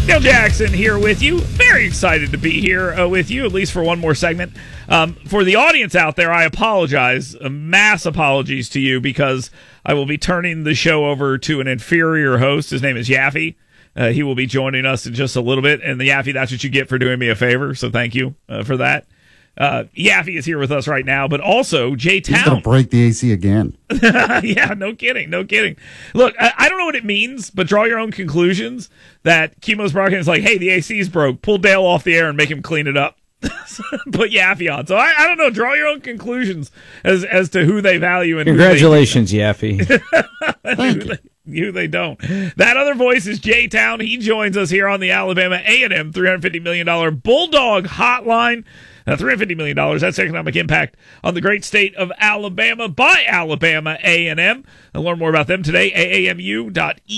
Dale Jackson here with you. Very excited to be here with you, at least for one more segment. For the audience out there, I apologize. Mass apologies to you because I will be turning the show over to an inferior host. His name is Yaffe. He will be joining us in just a little bit. And the Yaffe, that's what you get for doing me a favor. So thank you for that. Yaffe is here with us right now, but also Jay Town. He's going to break the AC again. Yeah, no kidding. Look, I don't know what it means, but draw your own conclusions that Chemo's broadcast is like, hey, the AC's broke. Pull Dale off the air and make him clean it up. Put Yaffe on. So I don't know. Draw your own conclusions as to who they value and congratulations, Yaffe. Thank you. You they don't. That other voice is Jay Town. He joins us here on the Alabama A&M $350 million Bulldog Hotline. $350 million, that's economic impact on the great state of Alabama by Alabama A&M. I'll learn more about them today, aamu.edu.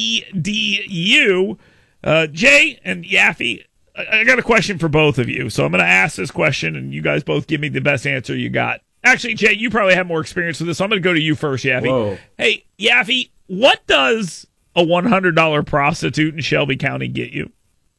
Jay and Yaffe, I got a question for both of you. So I'm going to ask this question, and you guys both give me the best answer you got. Actually, Jay, you probably have more experience with this, so I'm going to go to you first, Yaffe. Whoa. Hey, Yaffe, what does a $100 prostitute in Shelby County get you?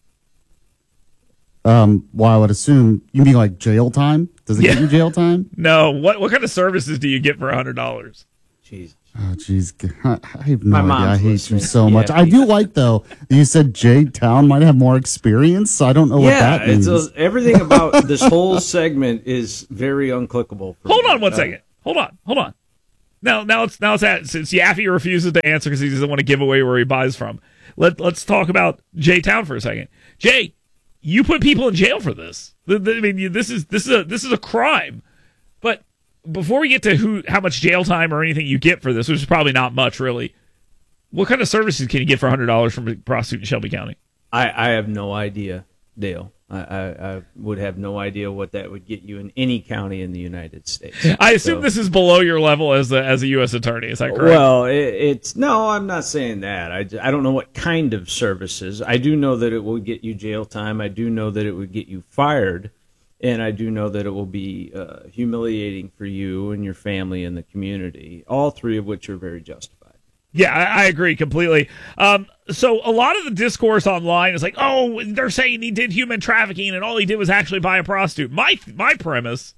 Well, I would assume you mean like jail time. Does it get you jail time? No. What kind of services do you get for $100? Jeez. Oh, jeez. I have no idea. I hate listening. you so much. I do like, though, you said Jay Town might have more experience, so I don't know what that means. Everything about this whole segment is very unclickable. Hold on one second. Hold on. Now it's that since Yaffe refuses to answer because he doesn't want to give away where he buys from. Let's talk about Jay Town for a second. Jay, you put people in jail for this. I mean, this is a crime. But before we get to how much jail time or anything you get for this, which is probably not much really, what kind of services can you get for $100 from a prostitute in Shelby County? I have no idea, Dale. I would have no idea what that would get you in any county in the United States. I assume this is below your level as a U.S. attorney. Is that correct? Well, it's no, I'm not saying that. I don't know what kind of services. I do know that it will get you jail time. I do know that it would get you fired, and I do know that it will be humiliating for you and your family and the community. All three of which are very justified. Yeah, I agree completely. So a lot of the discourse online is like, oh, they're saying he did human trafficking and all he did was actually buy a prostitute. My premise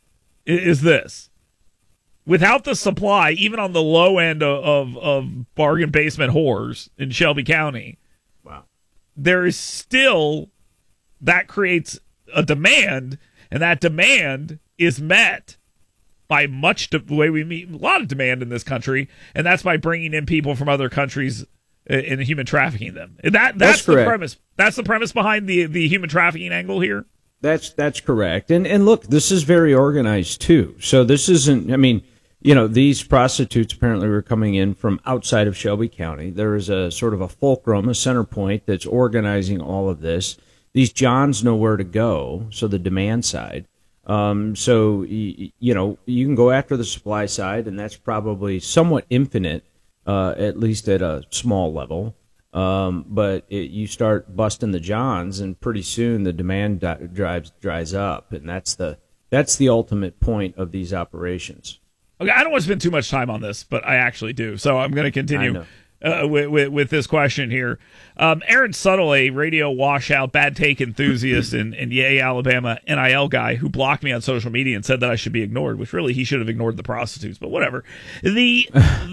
is this. Without the supply, even on the low end of bargain basement whores in Shelby County, wow, there is still, that creates a demand, and that demand is met by the way we meet a lot of demand in this country, and that's by bringing in people from other countries and human trafficking them. That's the premise. That's the premise behind the human trafficking angle here. That's correct. And look, this is very organized too. So this isn't. I mean, these prostitutes apparently were coming in from outside of Shelby County. There is a sort of a fulcrum, a center point that's organizing all of this. These Johns know where to go. So the demand side. So you can go after the supply side, and that's probably somewhat infinite, at least at a small level. But you start busting the Johns, and pretty soon the demand dries up, and that's the ultimate point of these operations. Okay, I don't want to spend too much time on this, but I actually do. So I'm going to continue with this question here. Aaron Suttle, a radio washout, bad take enthusiast, and Yay Alabama NIL guy who blocked me on social media and said that I should be ignored, which really he should have ignored the prostitutes, but whatever. The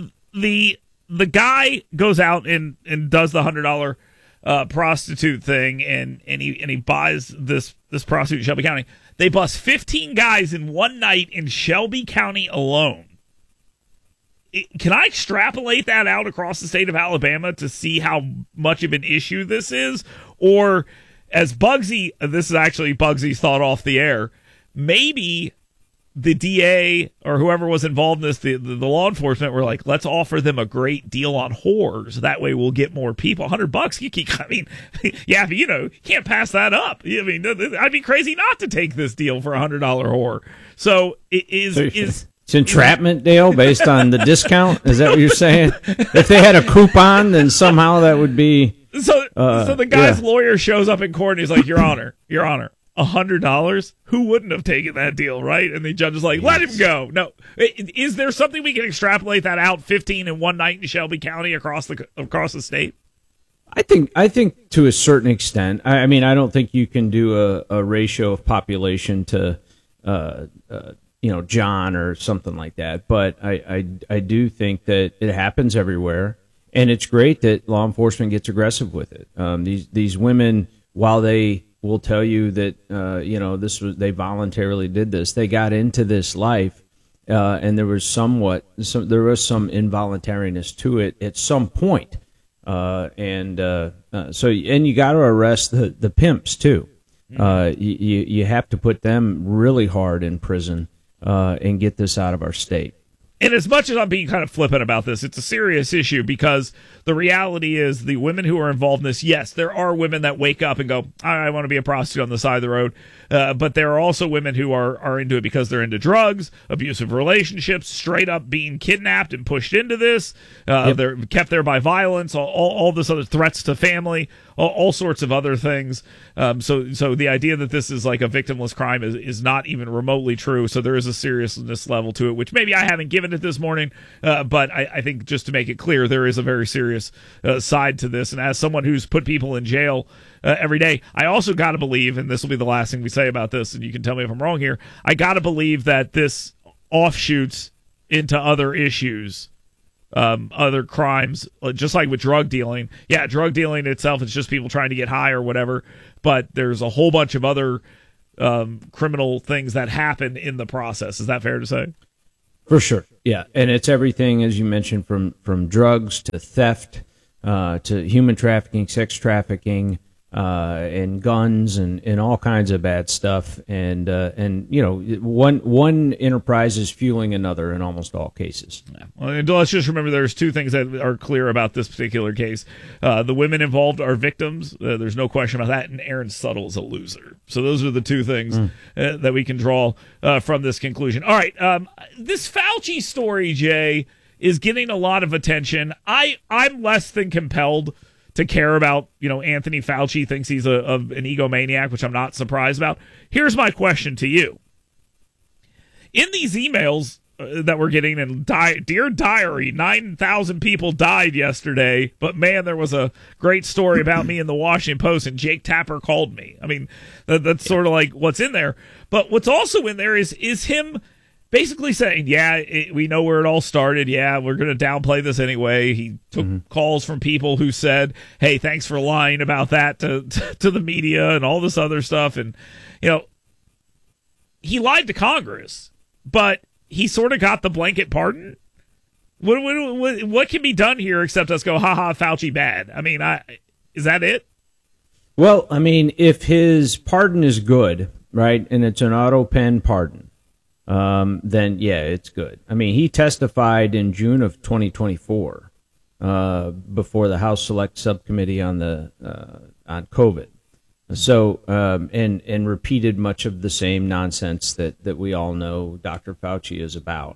guy goes out and does the $100 prostitute thing, and he buys this prostitute in Shelby County. They bust 15 guys in one night in Shelby County alone. Can I extrapolate that out across the state of Alabama to see how much of an issue this is? Or as Bugsy, this is actually Bugsy's thought off the air, maybe the DA or whoever was involved in this, the law enforcement were like, let's offer them a great deal on whores. That way we'll get more people. $100, you can't pass that up. I mean, I'd be crazy not to take this deal for $100 whore. So is it's entrapment, Dale, based on the discount? Is that what you're saying? If they had a coupon, then somehow that would be... So the guy's lawyer shows up in court and he's like, Your Honor, $100? Who wouldn't have taken that deal, right? And the judge is like, let him go. No. Is there something we can extrapolate that out 15 in one night in Shelby County across the state? I think to a certain extent. I mean, I don't think you can do a ratio of population to, John or something like that. But I do think that it happens everywhere, and it's great that law enforcement gets aggressive with it. These women, while they will tell you that they voluntarily did this, they got into this life, and there was some involuntariness to it at some point. So you got to arrest the pimps too. You have to put them really hard in prison and get this out of our state. And as much as I'm being kind of flippant about this, it's a serious issue because the reality is the women who are involved in this, yes, there are women that wake up and go, I want to be a prostitute on the side of the road. But there are also women who are into it because they're into drugs, abusive relationships, straight up being kidnapped and pushed into this. They're kept there by violence, all this other threats to family, all sorts of other things. So the idea that this is like a victimless crime is not even remotely true. So there is a seriousness level to it, which maybe I haven't given it this morning. But I think just to make it clear, there is a very serious side to this. And as someone who's put people in jail every day, I also got to believe, and this will be the last thing we say about this, and you can tell me if I'm wrong here, I got to believe that this offshoots into other issues, other crimes, just like with drug dealing. Yeah, drug dealing itself is just people trying to get high or whatever, but there's a whole bunch of other criminal things that happen in the process. Is that fair to say? For sure, yeah. And it's everything, as you mentioned, from drugs to theft to human trafficking, sex trafficking, and guns and all kinds of bad stuff. And one enterprise is fueling another in almost all cases. Yeah. Well, and let's just remember there's two things that are clear about this particular case. The women involved are victims. There's no question about that. And Aaron Suttle is a loser. So those are the two things that we can draw from this conclusion. All right. This Fauci story, Jay, is getting a lot of attention. I'm less than compelled to care about, Anthony Fauci thinks he's an egomaniac, which I'm not surprised about. Here's my question to you. In these emails that we're getting, and Dear Diary, 9,000 people died yesterday, but man, there was a great story about me in the Washington Post, and Jake Tapper called me. I mean, that's sort of like what's in there. But what's also in there is him basically saying, we know where it all started. Yeah, we're going to downplay this anyway. He took calls from people who said, hey, thanks for lying about that to the media and all this other stuff. And, he lied to Congress, but he sort of got the blanket pardon. What can be done here except us go, ha, Fauci bad? I mean, is that it? Well, I mean, if his pardon is good, right, and it's an auto pen pardon, then yeah, it's good. I mean, he testified in June of 2024 before the House Select Subcommittee on COVID. So and repeated much of the same nonsense that we all know Dr. Fauci is about.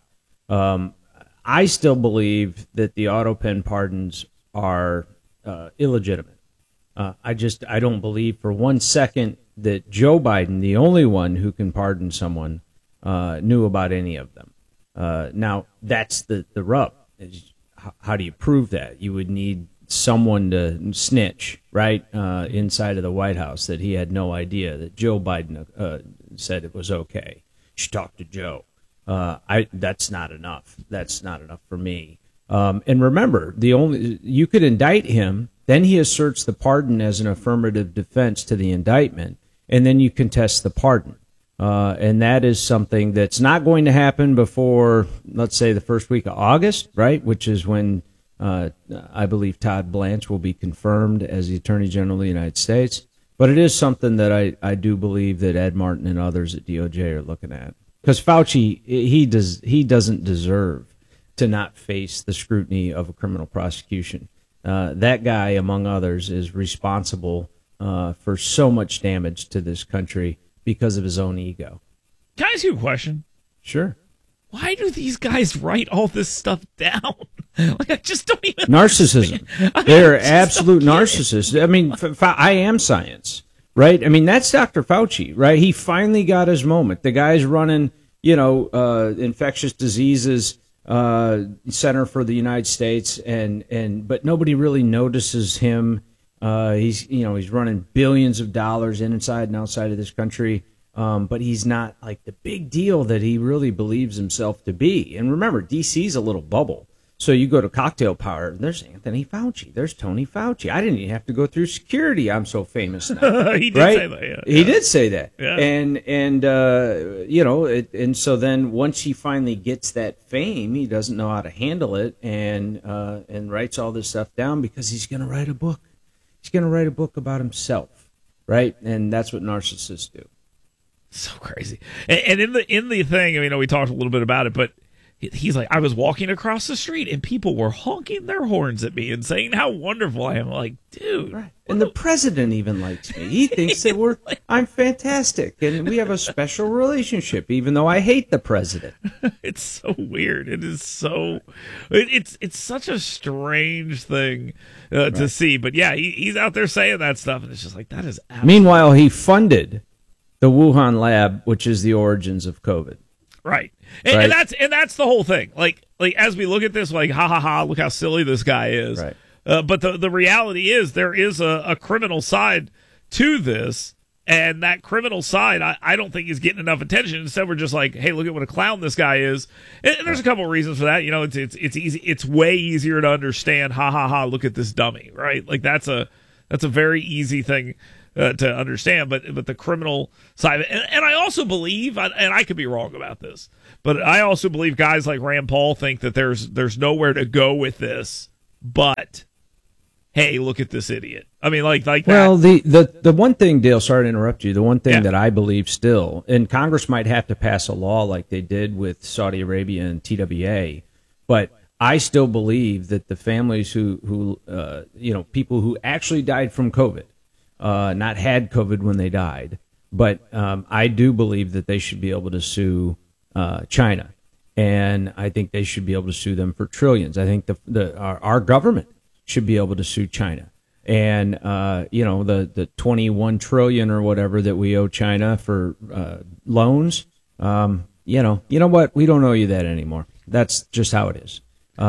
I still believe that the auto pen pardons are illegitimate. I don't believe for 1 second that Joe Biden, the only one who can pardon someone, knew about any of them. Now, that's the rub. How do you prove that? You would need someone to snitch, right, inside of the White House that he had no idea that Joe Biden said it was okay. You should talk to Joe. That's not enough. That's not enough for me. And remember, you could indict him, then he asserts the pardon as an affirmative defense to the indictment, and then you contest the pardon. And that is something that's not going to happen before, let's say, the first week of August, right, which is when I believe Todd Blanche will be confirmed as the Attorney General of the United States. But it is something that I do believe that Ed Martin and others at DOJ are looking at. Because Fauci, he doesn't deserve to not face the scrutiny of a criminal prosecution. That guy, among others, is responsible for so much damage to this country because of his own ego. Can I ask you a question? Sure. Why do these guys write all this stuff down? Like, I just don't even narcissism. They're absolute narcissists. I mean, I am science, right? I mean, that's Dr. Fauci, right? He finally got his moment. The guy's running, infectious diseases center for the United States, but nobody really notices him. He's running billions of dollars inside and outside of this country. But he's not like the big deal that he really believes himself to be. And remember, DC's a little bubble. So you go to Cocktail Power, there's Anthony Fauci, there's Tony Fauci. I didn't even have to go through security. I'm so famous now. He did say that. Yeah. He did say that. Yeah. And so then once he finally gets that fame, he doesn't know how to handle it and writes all this stuff down because he's going to write a book. He's going to write a book about himself, right? And that's what narcissists do. So crazy. And in the thing, we talked a little bit about it, but he's like, I was walking across the street and people were honking their horns at me and saying how wonderful I am. I'm like, dude. Right. And the president even likes me. He thinks that I'm fantastic and we have a special relationship, even though I hate the president. It's so weird. It is so. It's such a strange thing to see. But yeah, he's out there saying that stuff, and it's just like that is. Meanwhile, he funded the Wuhan lab, which is the origins of COVID. Right. And that's the whole thing. Like as we look at this, like, ha ha ha, look how silly this guy is. Right. But the reality is there is a criminal side to this, and that criminal side I don't think is getting enough attention. Instead, we're just like, hey, look at what a clown this guy is. And there's a couple of reasons for that. It's easy. It's way easier to understand. Ha ha ha, look at this dummy. Right. Like that's a very easy thing to understand, but the criminal side, and I also believe, and I could be wrong about this, but I also believe guys like Rand Paul think that there's nowhere to go with this, but hey, look at this idiot. Like well, the one thing, Dale, sorry to interrupt you, the one thing that I believe still, and Congress might have to pass a law like they did with Saudi Arabia and TWA, but I still believe that the families who people who actually died from COVID, not had COVID when they died, but I do believe that they should be able to sue China, and I think they should be able to sue them for trillions. I think our government should be able to sue China, and the 21 trillion or whatever that we owe China for loans. You know what? We don't owe you that anymore. That's just how it is.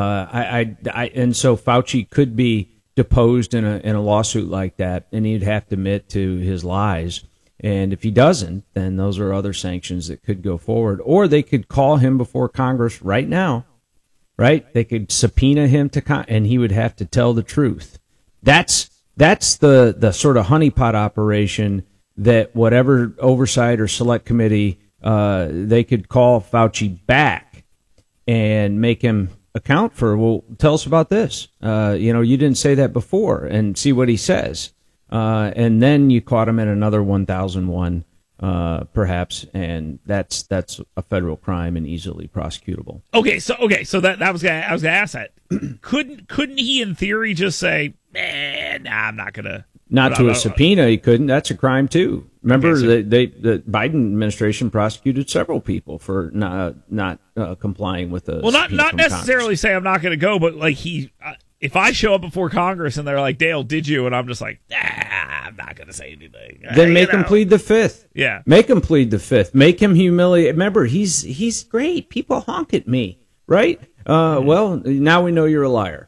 And so Fauci could be deposed in a lawsuit like that, and he'd have to admit to his lies. And if he doesn't, then those are other sanctions that could go forward. Or they could call him before Congress right now, right? They could subpoena him and he would have to tell the truth. That's the sort of honeypot operation that whatever oversight or select committee, they could call Fauci back and make him account for, well, tell us about this. You didn't say that before, and see what he says. And then you caught him at another 1001, perhaps, and that's a federal crime and easily prosecutable. Okay, so that I was gonna ask that. couldn't he in theory just say, nah, I'm not gonna. Not to a subpoena, he couldn't. That's a crime too. Remember, the Biden administration prosecuted several people for not complying with the. Well, not necessarily Congress. Say I'm not going to go, but like if I show up before Congress and they're like, Dale, did you? And I'm just like, I'm not going to say anything. Then make him plead the fifth. Yeah, make him plead the fifth. Make him humiliate. Remember, he's great. People honk at me, right? Well, now we know you're a liar.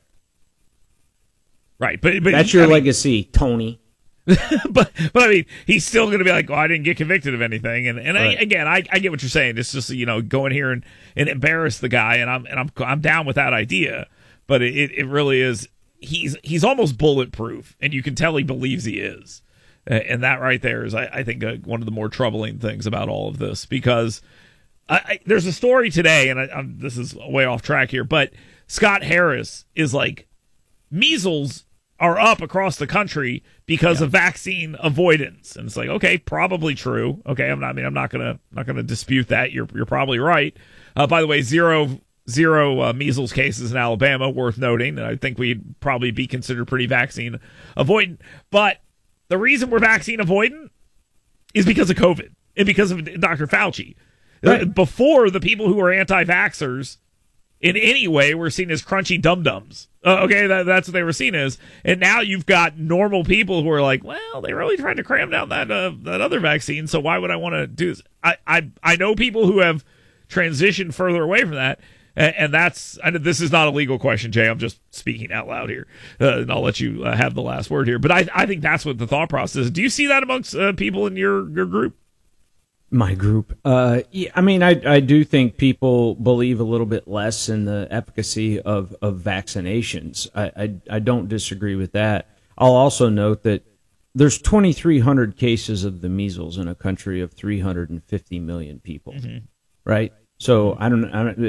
Right, but that's your legacy, Tony. but I mean, he's still going to be like, I didn't get convicted of anything, and right. I get what you're saying. It's just go in here and embarrass the guy, and I'm down with that idea. But it really is. He's almost bulletproof, and you can tell he believes he is, and that right there is I think one of the more troubling things about all of this, because there's a story today, and this is way off track here, but Scott Harris is like, measles are up across the country because of vaccine avoidance, and it's like, okay, probably true. Okay, I'm not gonna dispute that. You're probably right. By the way, zero measles cases in Alabama, worth noting. And I think we'd probably be considered pretty vaccine avoidant. But the reason we're vaccine avoidant is because of COVID and because of Dr. Fauci. Right. Before, the people who were anti-vaxxers in any way were seen as crunchy dum-dums. Okay, that's what they were seen as. And now you've got normal people who are like, well, they really tried to cram down that other vaccine, so why would I want to do this? I know people who have transitioned further away from that, And that's, I know this is not a legal question, Jay. I'm just speaking out loud here. And I'll let you have the last word here. But I think that's what the thought process is. Do you see that amongst people in your group? My group. Yeah, I mean, I do think people believe a little bit less in the efficacy of vaccinations. I don't disagree with that. I'll also note that there's 2,300 cases of the measles in a country of 350 million people, right? So it's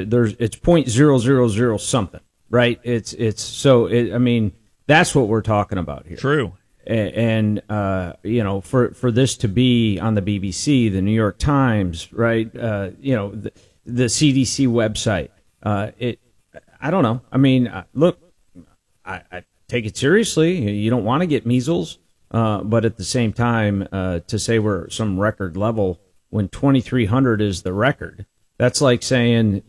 0.000 something, right? I mean, that's what we're talking about here. True. And for this to be on the BBC, the New York Times, right? The CDC website. I don't know. I mean, look, I take it seriously. You don't want to get measles, but at the same time, to say we're some record level when 2,300 is the record, that's like saying,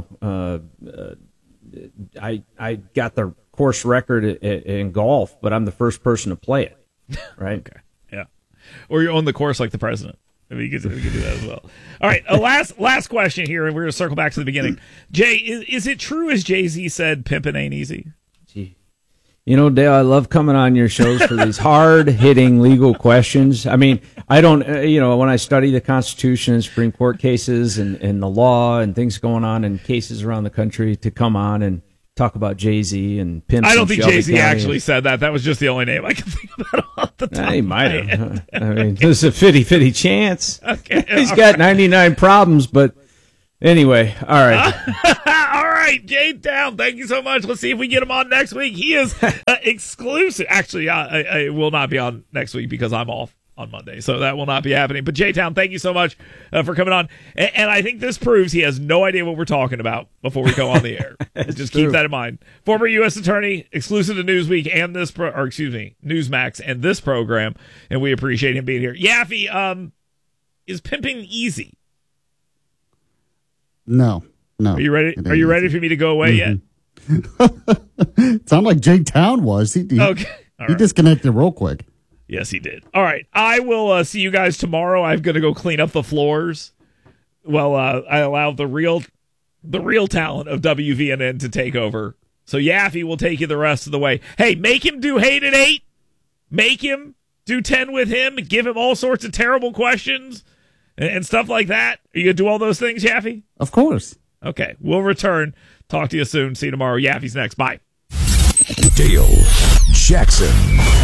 I got the course record in golf, but I'm the first person to play it, right? Okay, yeah. Or you own the course like the president. I mean, we could do that as well. All right, a last question here, and we're going to circle back to the beginning. Jay, is it true, as Jay-Z said, pimping ain't easy? Gee. Dale, I love coming on your shows for these hard-hitting legal questions. I mean, I don't, when I study the Constitution and Supreme Court cases and the law and things going on in cases around the country, to come on and talk about Jay-Z and pimps. I don't think Jay-Z actually said that. That was just the only name I can think about off the top. He might have. I mean, there's a 50-50 chance. Okay, he's got 99 problems, but anyway, all right. All right, Jay Town, thank you so much. Let's see if we get him on next week. He is exclusive. Actually, I will not be on next week because I'm off on Monday, so that will not be happening. But Jay Town, thank you so much for coming on. And I think this proves he has no idea what we're talking about before we go on the air. Just keep that in mind. Former U.S. attorney, exclusive to Newsweek and Newsmax and this program, and we appreciate him being here. Yaffe, is pimping easy? No. Are you ready? Are you ready for me to go away yet? It sounded like Jay Town was. He disconnected real quick. Yes, he did. All right. I will see you guys tomorrow. I'm going to go clean up the floors. Well, I allow the real talent of WVNN to take over. So Yaffe will take you the rest of the way. Hey, make him do Hate at 8. Make him do 10 with him. Give him all sorts of terrible questions and stuff like that. Are you going to do all those things, Yaffe? Of course. Okay. We'll return. Talk to you soon. See you tomorrow. Yaffe's next. Bye. Dale Jackson.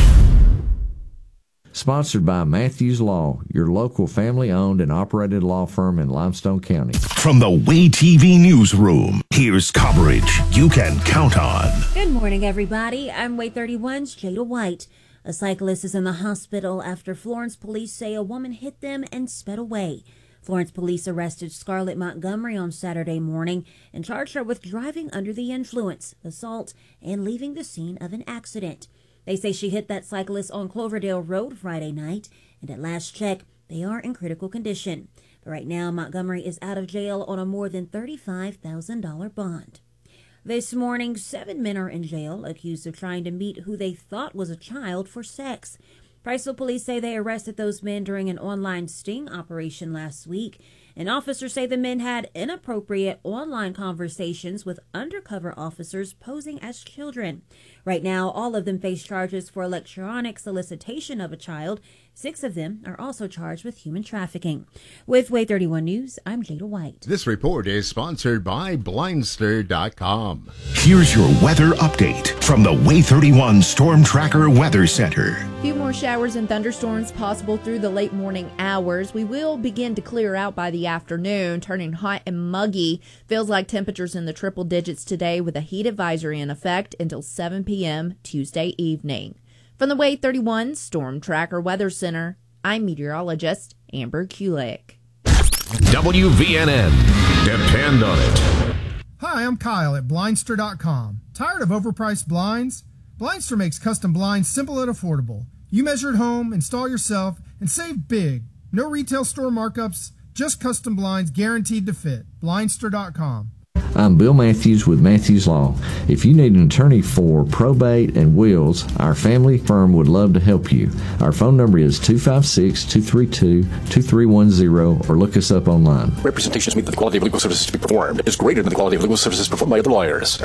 Sponsored by Matthews Law, your local family-owned and operated law firm in Limestone County. From the Way TV newsroom, here's coverage you can count on. Good morning, everybody. I'm Way 31's Jada White. A cyclist is in the hospital after Florence police say a woman hit them and sped away. Florence police arrested Scarlett Montgomery on Saturday morning and charged her with driving under the influence, assault, and leaving the scene of an accident. They say she hit that cyclist on Cloverdale Road Friday night, and at last check, they are in critical condition. But right now, Montgomery is out of jail on a more than $35,000 bond. This morning, 7 men are in jail, accused of trying to meet who they thought was a child for sex. Priceville police say they arrested those men during an online sting operation last week. And officers say the men had inappropriate online conversations with undercover officers posing as children. Right now, all of them face charges for electronic solicitation of a child. 6 of them are also charged with human trafficking. With Way 31 News, I'm Jada White. This report is sponsored by Blindster.com. Here's your weather update from the Way 31 Storm Tracker Weather Center. A few more showers and thunderstorms possible through the late morning hours. We will begin to clear out by the afternoon, turning hot and muggy. Feels like temperatures in the triple digits today with a heat advisory in effect until 7 p.m. Tuesday evening. From the Way 31 Storm Tracker Weather Center, I'm meteorologist Amber Kulik. WVNN. Depend on it. Hi, I'm Kyle at Blindster.com. Tired of overpriced blinds? Blindster makes custom blinds simple and affordable. You measure at home, install yourself, and save big. No retail store markups, just custom blinds guaranteed to fit. Blindster.com. I'm Bill Matthews with Matthews Law. If you need an attorney for probate and wills, our family firm would love to help you. Our phone number is 256-232-2310 or look us up online. Representations mean that the quality of legal services to be performed is greater than the quality of legal services performed by other lawyers.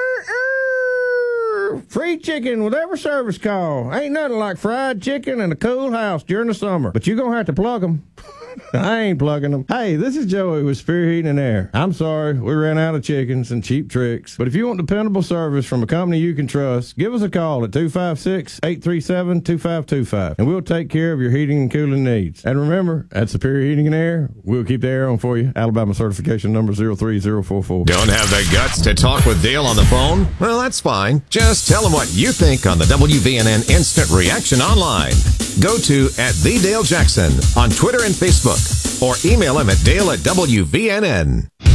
Free chicken with every service call. Ain't nothing like fried chicken and a cool house during the summer. But you're going to have to plug them. I ain't plugging them. Hey, this is Joey with Spear Heating and Air. I'm sorry, we ran out of chickens and cheap tricks. But if you want dependable service from a company you can trust, give us a call at 256-837-2525, and we'll take care of your heating and cooling needs. And remember, at Superior Heating and Air, we'll keep the air on for you. Alabama certification number 03044. Don't have the guts to talk with Dale on the phone? Well, that's fine. Just tell him what you think on the WVNN Instant Reaction Online. Go to @TheDaleJackson on Twitter and Facebook, or email him at Dale@WVNN.